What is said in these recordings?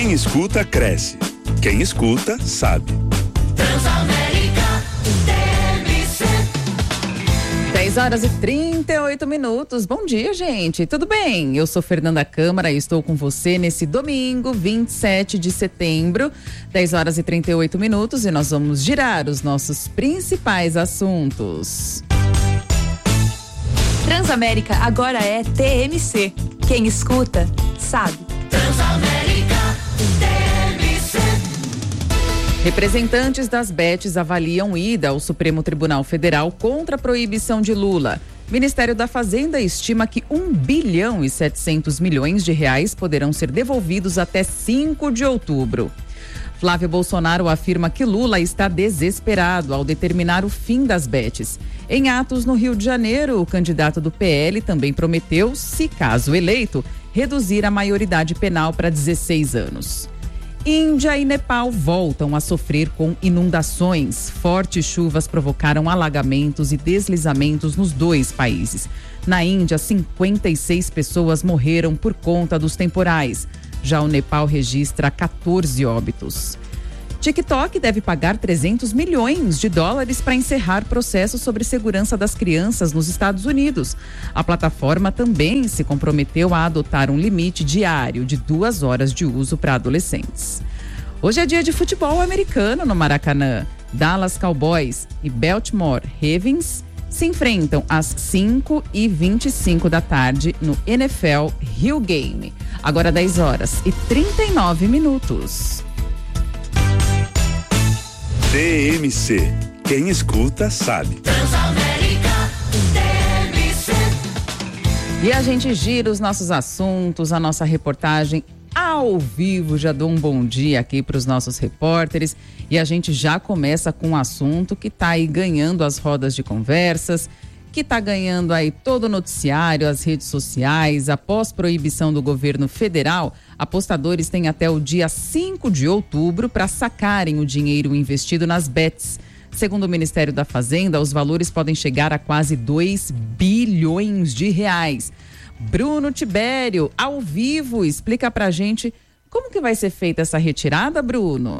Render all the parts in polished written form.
Quem escuta, cresce. Quem escuta, sabe. Transamérica TMC. 10h38. Bom dia, gente. Tudo bem? Eu sou Fernanda Câmara e estou com você nesse domingo, 27 de setembro, 10h38, e nós vamos girar os nossos principais assuntos. Transamérica agora é TMC. Quem escuta, sabe. Transamérica TMC. Representantes das bets avaliam ida ao Supremo Tribunal Federal contra a proibição de Lula. Ministério da Fazenda estima que 1 bilhão e 700 milhões de reais poderão ser devolvidos até 5 de outubro. Flávio Bolsonaro afirma que Lula está desesperado ao determinar o fim das bets. Em atos no Rio de Janeiro, o candidato do PL também prometeu, se caso eleito, reduzir a maioridade penal para 16 anos. Índia e Nepal voltam a sofrer com inundações. Fortes chuvas provocaram alagamentos e deslizamentos nos dois países. Na Índia, 56 pessoas morreram por conta dos temporais. Já o Nepal registra 14 óbitos. TikTok deve pagar 300 milhões de dólares para encerrar processo sobre segurança das crianças nos Estados Unidos. A plataforma também se comprometeu a adotar um limite diário de 2 horas de uso para adolescentes. Hoje é dia de futebol americano no Maracanã. Dallas Cowboys e Baltimore Ravens se enfrentam às 5h25 da tarde no NFL Rio Game. Agora 10h39. TMC. Quem escuta, sabe. Transamérica TMC. E a gente gira os nossos assuntos, a nossa reportagem ao vivo. Já dou um bom dia aqui para os nossos repórteres. E a gente já começa com um assunto que está aí ganhando as rodas de conversas, que está ganhando aí todo o noticiário, as redes sociais. Após proibição do governo federal, apostadores têm até o dia 5 de outubro para sacarem o dinheiro investido nas bets. Segundo o Ministério da Fazenda, os valores podem chegar a quase 2 bilhões de reais. Bruno Tibério, ao vivo, explica pra gente como que vai ser feita essa retirada, Bruno.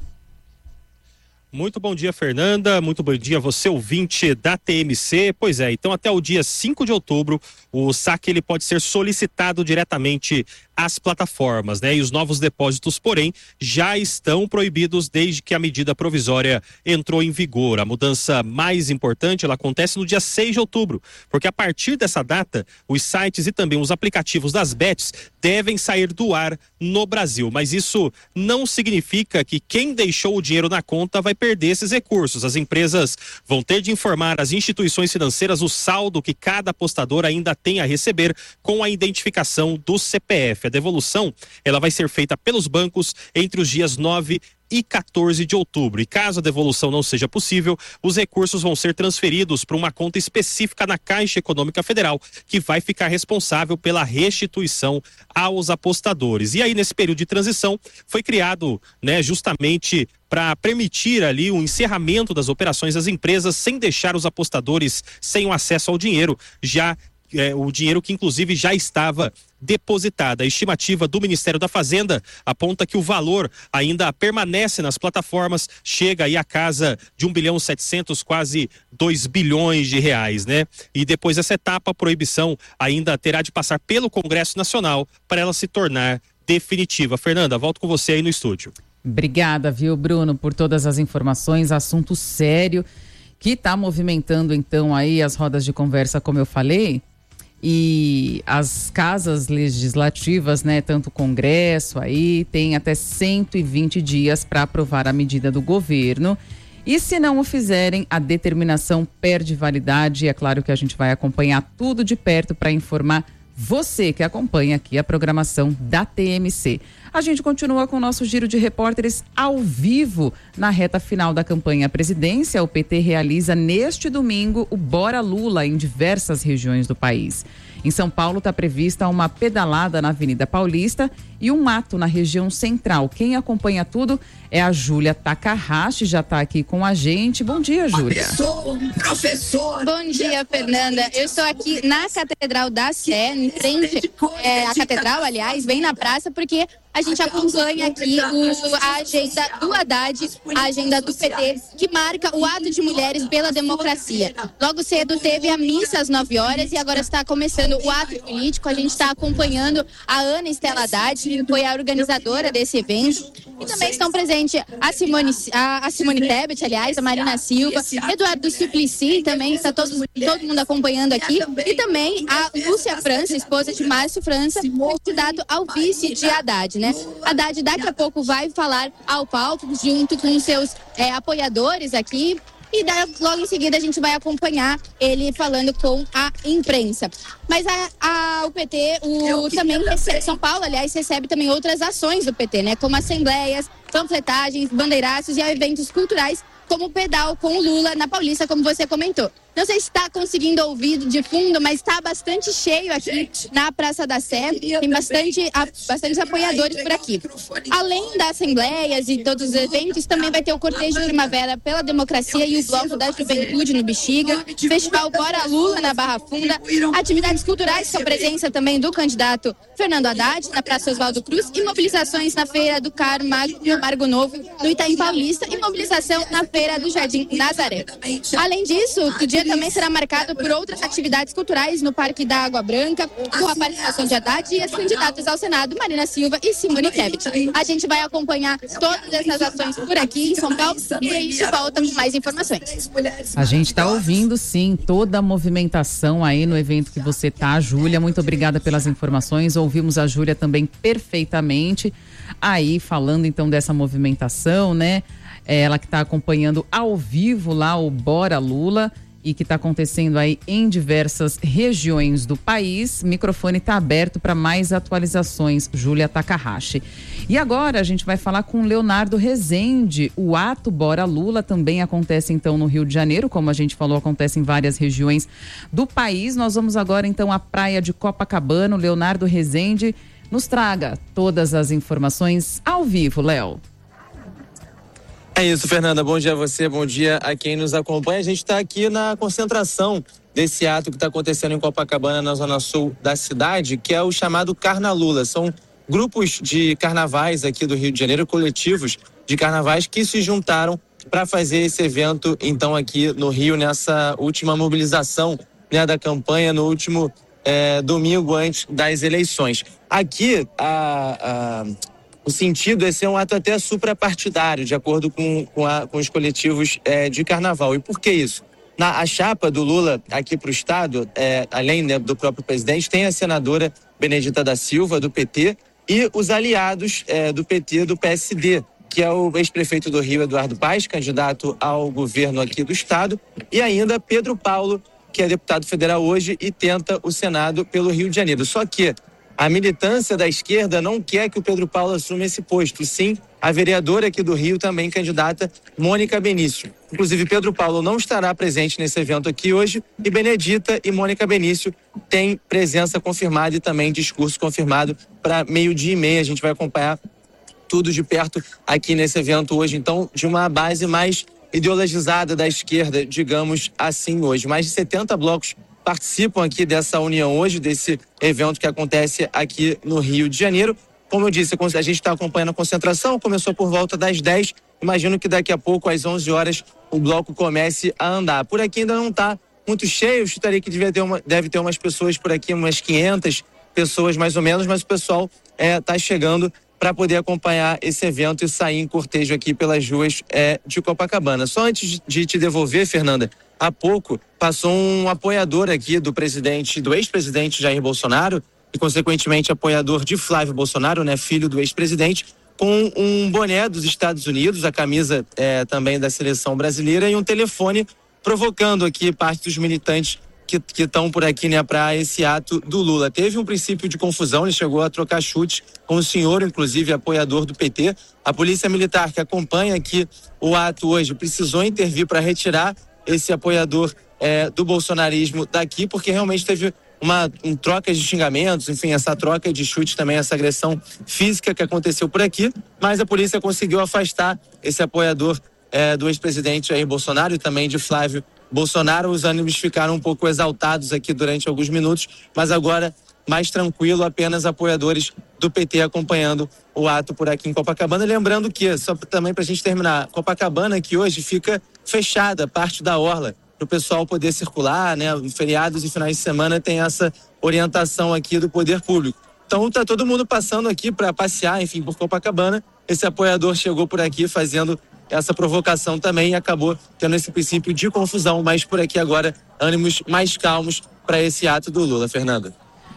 Muito bom dia, Fernanda. Muito bom dia, você ouvinte da TMC. Pois é, então até o dia 5 de outubro, o saque ele pode ser solicitado diretamente às plataformas, né? E os novos depósitos, porém, já estão proibidos desde que a medida provisória entrou em vigor. A mudança mais importante, ela acontece no dia 6 de outubro, porque a partir dessa data, os sites e também os aplicativos das bets devem sair do ar no Brasil. Mas isso não significa que quem deixou o dinheiro na conta vai perder esses recursos. As empresas vão ter de informar às instituições financeiras o saldo que cada apostador ainda tem a receber com a identificação do CPF. A devolução, ela vai ser feita pelos bancos entre os dias 9 e 14 de outubro. E caso a devolução não seja possível, os recursos vão ser transferidos para uma conta específica na Caixa Econômica Federal, que vai ficar responsável pela restituição aos apostadores. E aí, nesse período de transição, foi criado, né, justamente para permitir ali o encerramento das operações das empresas sem deixar os apostadores sem o acesso ao dinheiro, o dinheiro que inclusive já estava depositada. A estimativa do Ministério da Fazenda aponta que o valor ainda permanece nas plataformas, chega aí a casa de 1 bilhão 700, quase 2 bilhões de reais, né? E depois dessa etapa, a proibição ainda terá de passar pelo Congresso Nacional para ela se tornar definitiva. Fernanda, volto com você aí no estúdio. Obrigada, viu, Bruno, por todas as informações. Assunto sério que está movimentando então aí as rodas de conversa, como eu falei. E as casas legislativas, né, tanto o Congresso aí, tem até 120 dias para aprovar a medida do governo. E se não o fizerem, a determinação perde validade. É claro que a gente vai acompanhar tudo de perto para informar você que acompanha aqui a programação da TMC. A gente continua com o nosso giro de repórteres ao vivo na reta final da campanha à presidência. O PT realiza neste domingo o Bora Lula em diversas regiões do país. Em São Paulo está prevista uma pedalada na Avenida Paulista e um ato na região central. Quem acompanha tudo é a Júlia Takahashi, já está aqui com a gente. Bom dia, Júlia. Professor. Bom dia, Fernanda. Eu estou aqui na Catedral da Sé, em frente à Catedral, aliás, bem na praça, porque a gente acompanha aqui a agenda do Haddad, a agenda do PT, que marca o ato de mulheres pela democracia. Logo cedo teve a missa às 9 horas e agora está começando o ato político. A gente está acompanhando a Ana Estela Haddad, que foi a organizadora desse evento. E também estão presentes a Simone Tebet, aliás, a Marina Silva, Eduardo Suplicy também, está todo mundo acompanhando aqui. E também a Lúcia França, esposa de Márcio França, candidato ao vice de Haddad, né? Haddad daqui a pouco vai falar ao palco junto com seus apoiadores aqui. E logo em seguida a gente vai acompanhar ele falando com a imprensa. Mas o PT, também recebe, São Paulo, aliás, recebe também outras ações do PT, né? Como assembleias, panfletagens, bandeiraços e eventos culturais, como o pedal com o Lula na Paulista, como você comentou. Não sei se está conseguindo ouvir de fundo, mas está bastante cheio aqui na Praça da Sé. Tem bastante apoiadores por aqui. Além das assembleias e todos os eventos, também vai ter o Cortejo Primavera pela Democracia e o Bloco da Juventude no Bexiga, Festival Bora Lula na Barra Funda, atividades culturais com a presença também do candidato Fernando Haddad na Praça Oswaldo Cruz e mobilizações na Feira do Camargo Novo no Itaim Paulista e mobilização na Feira do Jardim Nazaré. Além disso, o dia também será marcado por outras atividades culturais no Parque da Água Branca, com a participação de Haddad e as candidatas ao Senado, Marina Silva e Simone Tebet. A gente vai acompanhar todas essas ações por aqui em São Paulo e aí de volta com mais informações. A gente está ouvindo, sim, toda a movimentação aí no evento que você tá, Júlia. Muito obrigada pelas informações. Ouvimos a Júlia também perfeitamente aí falando então dessa movimentação, né? Ela que está acompanhando ao vivo lá o Bora Lula e que está acontecendo aí em diversas regiões do país. O microfone está aberto para mais atualizações, Júlia Takahashi. E agora a gente vai falar com Leonardo Rezende. O ato Bora Lula também acontece então no Rio de Janeiro, como a gente falou, acontece em várias regiões do país. Nós vamos agora então à praia de Copacabana. O Leonardo Rezende nos traga todas as informações ao vivo, Léo. É isso, Fernanda. Bom dia a você, bom dia a quem nos acompanha. A gente está aqui na concentração desse ato que está acontecendo em Copacabana, na zona sul da cidade, que é o chamado Carnalula. São grupos de carnavais aqui do Rio de Janeiro, coletivos de carnavais que se juntaram para fazer esse evento, então, aqui no Rio, nessa última mobilização, né, da campanha, no último domingo antes das eleições. Aqui, o sentido é ser um ato até suprapartidário, de acordo com os coletivos de carnaval. E por que isso? A chapa do Lula aqui para o Estado, além, né, do próprio presidente, tem a senadora Benedita da Silva, do PT, e os aliados do PT, do PSD, que é o ex-prefeito do Rio, Eduardo Paes, candidato ao governo aqui do Estado, e ainda Pedro Paulo, que é deputado federal hoje e tenta o Senado pelo Rio de Janeiro. Só que a militância da esquerda não quer que o Pedro Paulo assuma esse posto. Sim, a vereadora aqui do Rio, também candidata, Mônica Benício. Inclusive, Pedro Paulo não estará presente nesse evento aqui hoje e Benedita e Mônica Benício têm presença confirmada e também discurso confirmado para 12:30. A gente vai acompanhar tudo de perto aqui nesse evento hoje, então, de uma base mais ideologizada da esquerda, digamos assim, hoje. Mais de 70 blocos participam aqui dessa união hoje, desse evento que acontece aqui no Rio de Janeiro. Como eu disse, a gente está acompanhando a concentração, começou por volta das 10, imagino que daqui a pouco, às 11 horas, o bloco comece a andar. Por aqui ainda não está muito cheio, eu chutaria que deve ter umas pessoas por aqui, umas 500 pessoas mais ou menos, mas o pessoal está chegando para poder acompanhar esse evento e sair em cortejo aqui pelas ruas de Copacabana. Só antes de te devolver, Fernanda, há pouco passou um apoiador aqui do ex-presidente Jair Bolsonaro e, consequentemente, apoiador de Flávio Bolsonaro, né, filho do ex-presidente, com um boné dos Estados Unidos, a camisa também da seleção brasileira e um telefone, provocando aqui parte dos militantes que estão por aqui, né, para esse ato do Lula. Teve um princípio de confusão, ele chegou a trocar chutes com o senhor, inclusive apoiador do PT. A Polícia Militar, que acompanha aqui o ato hoje, precisou intervir para retirar esse apoiador do bolsonarismo daqui, porque realmente teve uma troca de xingamentos, enfim, essa troca de chute também, essa agressão física que aconteceu por aqui, mas a polícia conseguiu afastar esse apoiador do ex-presidente Jair Bolsonaro e também de Flávio Bolsonaro. Os ânimos ficaram um pouco exaltados aqui durante alguns minutos, mas agora mais tranquilo, apenas apoiadores do PT acompanhando o ato por aqui em Copacabana. Lembrando que, só também para a gente terminar, Copacabana que hoje fica fechada, parte da orla, para o pessoal poder circular, né? Feriados e finais de semana tem essa orientação aqui do poder público. Então tá todo mundo passando aqui para passear, enfim, por Copacabana. Esse apoiador chegou por aqui fazendo essa provocação também e acabou tendo esse princípio de confusão, mas por aqui agora ânimos mais calmos para esse ato do Lula, Fernanda.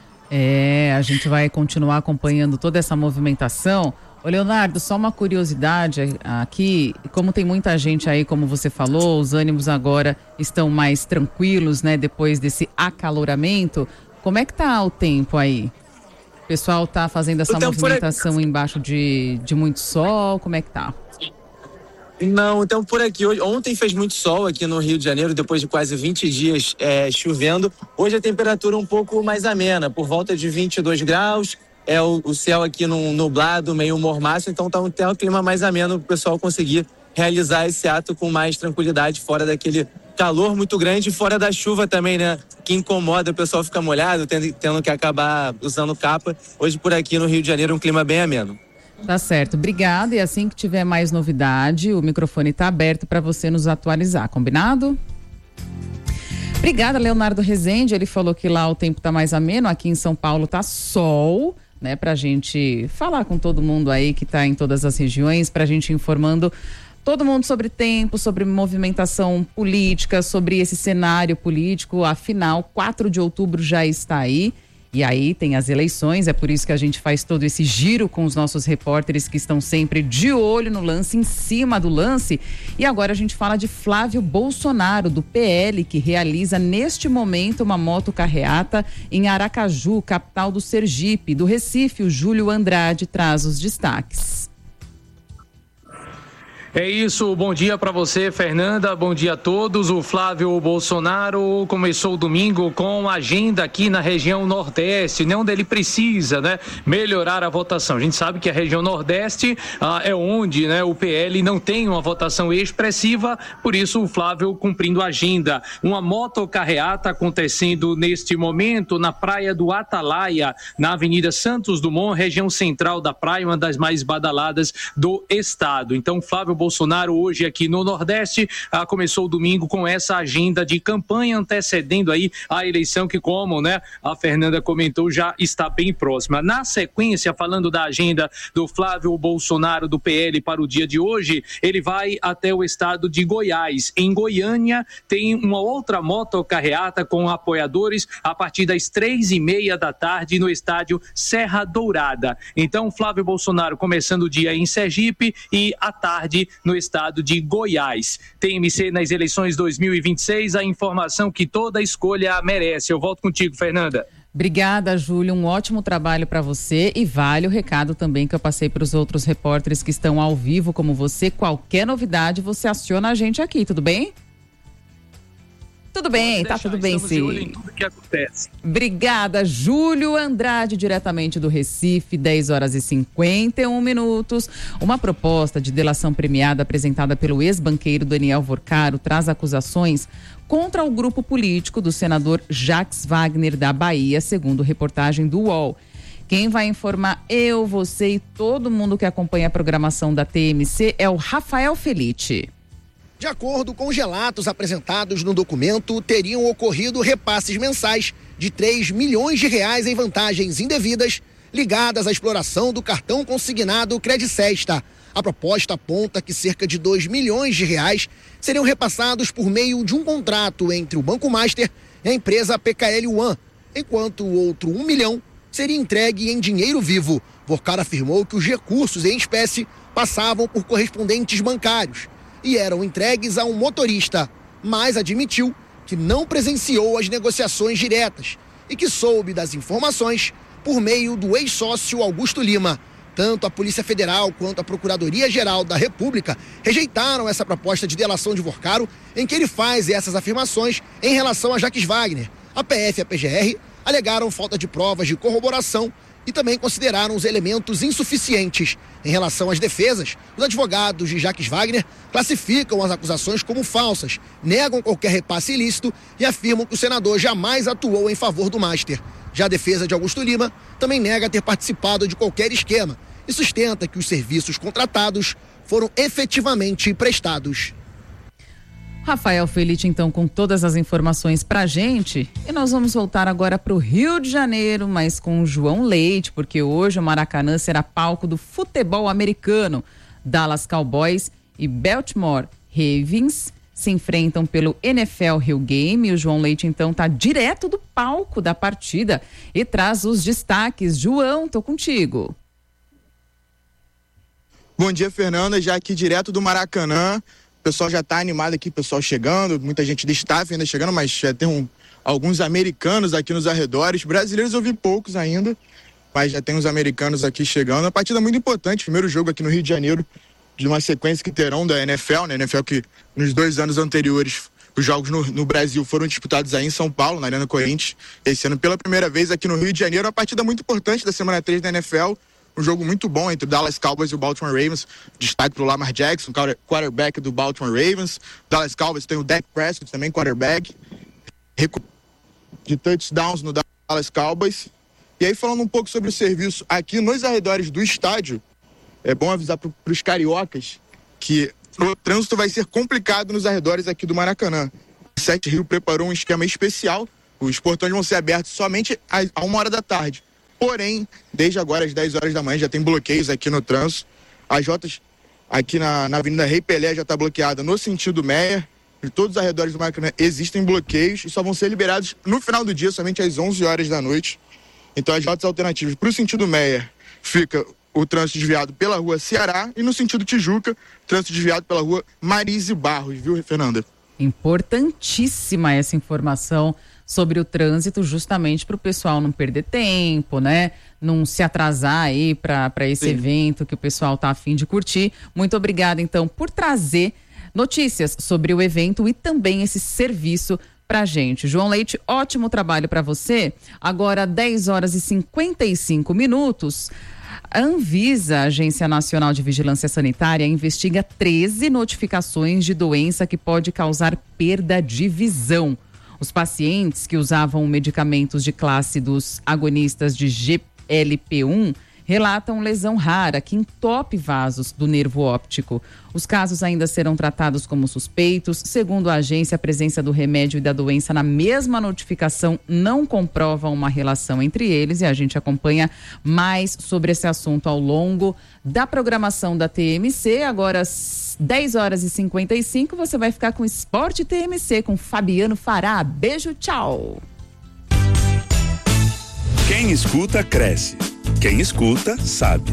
A gente vai continuar acompanhando toda essa movimentação. Ô Leonardo, só uma curiosidade aqui, como tem muita gente aí, como você falou, os ânimos agora estão mais tranquilos, né, depois desse acaloramento. Como é que tá o tempo aí? O pessoal tá fazendo essa movimentação embaixo de muito sol, como é que tá? Não, então por aqui, ontem fez muito sol aqui no Rio de Janeiro, depois de quase 20 dias chovendo. Hoje a temperatura um pouco mais amena, por volta de 22 graus, o céu aqui nublado, meio mormaço, então tá um clima mais ameno para o pessoal conseguir realizar esse ato com mais tranquilidade, fora daquele calor muito grande, fora da chuva também, né, que incomoda, o pessoal fica molhado, tendo que acabar usando capa. Hoje por aqui no Rio de Janeiro um clima bem ameno. Tá certo, obrigada. E assim que tiver mais novidade, o microfone está aberto para você nos atualizar, combinado? Obrigada, Leonardo Rezende. Ele falou que lá o tempo está mais ameno, aqui em São Paulo tá sol, né? Pra gente falar com todo mundo aí que tá em todas as regiões, pra gente informando todo mundo sobre tempo, sobre movimentação política, sobre esse cenário político. Afinal, 4 de outubro já está aí. E aí tem as eleições, é por isso que a gente faz todo esse giro com os nossos repórteres que estão sempre de olho no lance, em cima do lance. E agora a gente fala de Flávio Bolsonaro, do PL, que realiza neste momento uma motocarreata em Aracaju, capital do Sergipe. Do Recife, o Júlio Andrade traz os destaques. É isso, bom dia para você, Fernanda, bom dia a todos. O Flávio Bolsonaro começou o domingo com agenda aqui na região Nordeste, né, onde ele precisa, né, melhorar a votação. A gente sabe que a região Nordeste é onde, né, o PL não tem uma votação expressiva, por isso o Flávio cumprindo a agenda. Uma motocarreata acontecendo neste momento na Praia do Atalaia, na Avenida Santos Dumont, região central da praia, uma das mais badaladas do estado. Então, Flávio Bolsonaro hoje aqui no Nordeste começou o domingo com essa agenda de campanha antecedendo aí a eleição que, como, né, a Fernanda comentou, já está bem próxima. Na sequência, falando da agenda do Flávio Bolsonaro do PL para o dia de hoje, ele vai até o estado de Goiás. Em Goiânia tem uma outra motocarreata com apoiadores a partir das 3:30 da tarde no estádio Serra Dourada. Então, Flávio Bolsonaro começando o dia em Sergipe e à tarde no estado de Goiás. TMC nas eleições 2026, a informação que toda escolha merece. Eu volto contigo, Fernanda. Obrigada, Júlio. Um ótimo trabalho para você e vale o recado também que eu passei para os outros repórteres que estão ao vivo como você. Qualquer novidade, você aciona a gente aqui, tudo bem? Tudo bem, tá tudo bem, sim. Olho em tudo que acontece. Obrigada, Júlio Andrade, diretamente do Recife, 10h51. Uma proposta de delação premiada apresentada pelo ex-banqueiro Daniel Vorcaro traz acusações contra o grupo político do senador Jacques Wagner da Bahia, segundo reportagem do UOL. Quem vai informar você e todo mundo que acompanha a programação da TMC é o Rafael Felite. De acordo com os relatos apresentados no documento, teriam ocorrido repasses mensais de 3 milhões de reais em vantagens indevidas ligadas à exploração do cartão consignado Credicesta. A proposta aponta que cerca de 2 milhões de reais seriam repassados por meio de um contrato entre o Banco Master e a empresa PKL One, enquanto o outro 1 milhão seria entregue em dinheiro vivo. Vorcaro afirmou que os recursos em espécie passavam por correspondentes bancários e eram entregues a um motorista, mas admitiu que não presenciou as negociações diretas e que soube das informações por meio do ex-sócio Augusto Lima. Tanto a Polícia Federal quanto a Procuradoria-Geral da República rejeitaram essa proposta de delação de Vorcaro, em que ele faz essas afirmações em relação a Jacques Wagner. A PF e a PGR alegaram falta de provas de corroboração e também consideraram os elementos insuficientes. Em relação às defesas, os advogados de Jacques Wagner classificam as acusações como falsas, negam qualquer repasse ilícito e afirmam que o senador jamais atuou em favor do Master. Já a defesa de Augusto Lima também nega ter participado de qualquer esquema e sustenta que os serviços contratados foram efetivamente prestados. Rafael Felite, então, com todas as informações pra gente. E nós vamos voltar agora pro Rio de Janeiro, mas com o João Leite, porque hoje o Maracanã será palco do futebol americano. Dallas Cowboys e Baltimore Ravens se enfrentam pelo NFL Rio Game e o João Leite, então, tá direto do palco da partida e traz os destaques. João, tô contigo. Bom dia, Fernanda, já aqui direto do Maracanã. O pessoal já tá animado aqui, pessoal chegando, muita gente de staff ainda chegando, mas já tem alguns americanos aqui nos arredores. Brasileiros eu vi poucos ainda, mas já tem uns americanos aqui chegando. Uma partida muito importante, primeiro jogo aqui no Rio de Janeiro, de uma sequência que terão da NFL, né? NFL que nos 2 anos anteriores, os jogos no Brasil foram disputados aí em São Paulo, na Arena Corinthians. Esse ano, pela primeira vez aqui no Rio de Janeiro, uma partida muito importante da semana 3 da NFL. Um jogo muito bom entre o Dallas Cowboys e o Baltimore Ravens. Destaque para o Lamar Jackson, quarterback do Baltimore Ravens. Dallas Cowboys tem o Dak Prescott, também quarterback. De touchdowns no Dallas Cowboys. E aí, falando um pouco sobre o serviço aqui nos arredores do estádio, é bom avisar para os cariocas que o trânsito vai ser complicado nos arredores aqui do Maracanã. A 7 Rio preparou um esquema especial. Os portões vão ser abertos somente a 1h da tarde. Porém, desde agora, às 10 horas da manhã, já tem bloqueios aqui no trânsito. As rotas aqui na Avenida Rei Pelé já está bloqueada no sentido Meia. Em todos os arredores do Maracanã existem bloqueios e só vão ser liberados no final do dia, somente às 11 horas da noite. Então, as rotas alternativas para o sentido Meia fica o trânsito desviado pela rua Ceará e no sentido Tijuca, trânsito desviado pela rua Marise Barros, viu, Fernanda? Importantíssima essa informação sobre o trânsito, justamente para o pessoal não perder tempo, né? Não se atrasar aí para esse evento que o pessoal tá a fim de curtir. Muito obrigada, então, por trazer notícias sobre o evento e também esse serviço pra gente. João Leite, ótimo trabalho para você. Agora, 10 horas e 55 minutos. A Anvisa, Agência Nacional de Vigilância Sanitária, investiga 13 notificações de doença que pode causar perda de visão. Os pacientes que usavam medicamentos de classe dos agonistas de GLP-1 relatam lesão rara que entope vasos do nervo óptico. Os casos ainda serão tratados como suspeitos. Segundo a agência, a presença do remédio e da doença na mesma notificação não comprova uma relação entre eles e a gente acompanha mais sobre esse assunto ao longo da programação da TMC. Agora, às 10 horas e 55, você vai ficar com Esporte TMC com Fabiano Fará. Beijo, tchau! Quem escuta, cresce. Quem escuta, sabe.